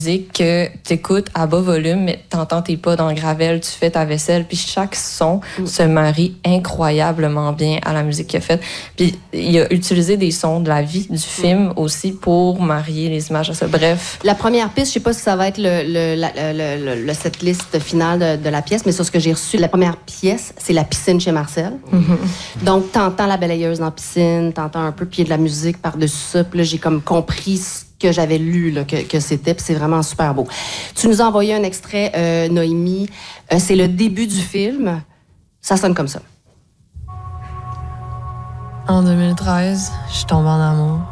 que t'écoutes à bas volume, mais t'entends tes pas dans le gravel, tu fais ta vaisselle, puis chaque son se marie incroyablement bien à la musique qu'il a faite. Puis il a utilisé des sons de la vie du film aussi pour marier les images à ça. Bref. La première piste, je sais pas si ça va être le setlist finale de la pièce, mais sur ce que j'ai reçu, la première pièce, c'est la piscine chez Marcel. Donc, t'entends la balayeuse dans la piscine, t'entends un peu, puis il y a de la musique par-dessus ça, puis là, j'ai comme compris que j'avais lu là, que c'était, puis c'est vraiment super beau. Tu nous as envoyé un extrait, Noémie. C'est le début du film. Ça sonne comme ça. En 2013, je tombe en amour.